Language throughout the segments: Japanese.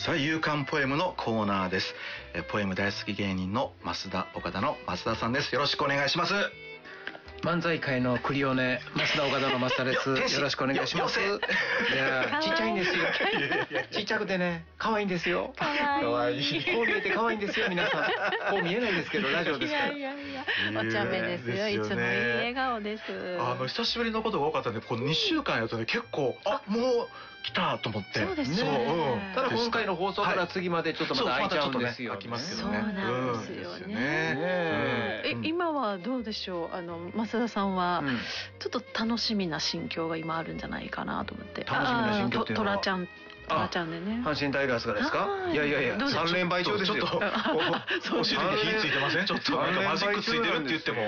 さあ、夕刊ポエムのコーナーです。ポエム大好き芸人の増田岡田の増田さんです。よろしくお願いします。 漫才界のクリオネ増田岡田の増田です。よろしくお願いします。いやちっちゃいんですよ。ちっちゃくてね可愛いんですよ。 可愛い。 こう見えて可愛いんですよ皆さん。こう見えないですけどラジオですから。 いやお茶目ですよ。いつもいい笑顔です。 久しぶりのことが多かったんで、この2週間やとね結構もう来たと思って。 そうですね。 ただ今回の放送から次までちょっとまた空いちゃうんですよ。 そうなんですよね。今はどうでしょう。増田さんはちょっと楽しみな心境が今あるんじゃないかなと思って。 楽しみな心境っていうのは。 トラちゃんでね。 阪神タイガースがですか。いや3連敗中ですよ。 お尻に火ついてません。ちょっとなんかマジックついてるって言っても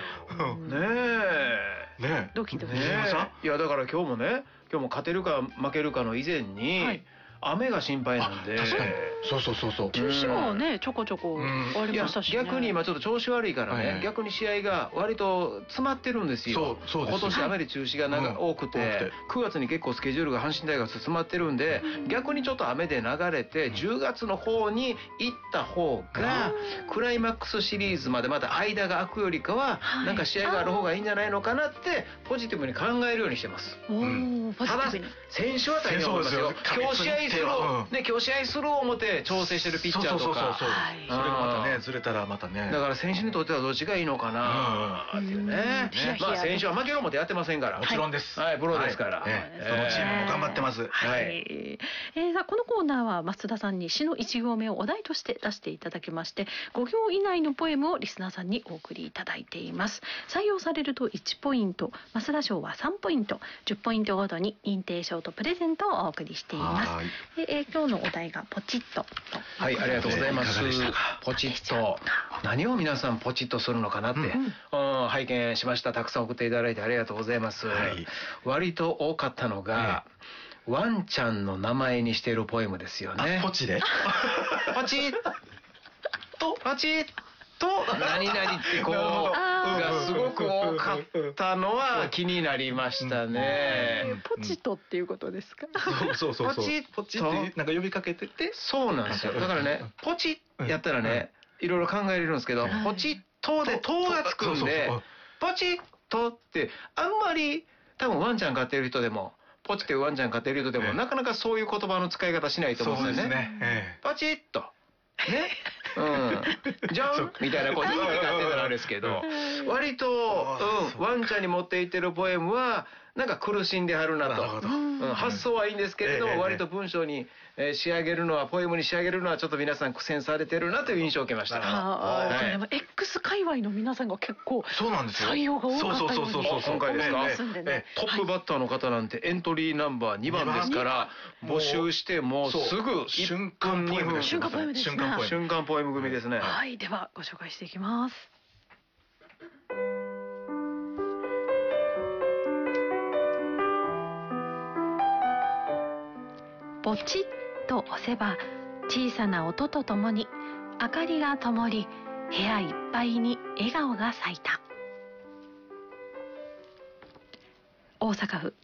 ねえドキドキ。 いやだから今日も勝てるか負けるかの以前に雨が心配なんで。 確かに。そう。 中止もねちょこちょこありましたしね。 逆に今ちょっと調子悪いからね、逆に試合が割と詰まってるんですよ。今年雨で中止が多くて、9月に結構スケジュールが阪神タイガース詰まってるんで、逆にちょっと雨で流れて10月の方に行った方がクライマックスシリーズまでまた間が空くよりかはなんか試合がある方がいいんじゃないのかなってポジティブに考えるようにしてます。ただ選手は大変思いますよ。今日試合する思って調整してるピッチャーとか、 それがまたねずれたらまたね。 だから選手にとってはどっちがいいのかなっていうね。まあ選手は負けろ思ってやってませんから。 もちろんです。 はい、プロですから。 そのチームも頑張ってます。 はい。さあこのコーナーは増田さんに詩の1行目をお題として出していただきまして、5行以内のポエムをリスナーさんにお送りいただいています。採用されると1ポイント、増田賞は3ポイント、10ポイントごとに認定賞とプレゼントをお送りしています。今日のお題がポチッと。 はい、ありがとうございます。ポチッと。何を皆さんポチッとするのかなって拝見しました。たくさん送っていただいてありがとうございます。割と多かったのがワンちゃんの名前にしているポエムですよね。 ポチでポチッとポチッと何々ってこうがすごく多かったのは気になりましたね。 ポチとっていうことですか。 そうポチってなんか呼びかけてて。 そうなんですよ。だからねポチやったらねいろいろ考えれるんですけど、ポチッとで「と」がつくんでポチッとってあんまり多分ワンちゃん飼ってる人でもポチってワンちゃん飼ってる人でもなかなかそういう言葉の使い方しないと思うんですよね。ポチッとね、じゃんみたいなこと言ってたらですけど、割とワンちゃんに持っていってるポエムはなんか苦しんではるなと。発想はいいんですけれども、割と文章に仕上げるのはポエムに仕上げるのはちょっと皆さん苦戦されてるなという印象を受けました。 でも X 界隈の皆さんが結構採用が多かったように。 今回ですか。トップバッターの方なんてエントリーナンバー2番ですから、募集してもうすぐ瞬間ポエムです。 瞬間ポエムですね。 瞬間ポエム組ですね。 はい、ではご紹介していきます。ポチッと押せば小さな音とともに明かりが灯り、部屋いっぱいに笑顔が咲いた。大阪府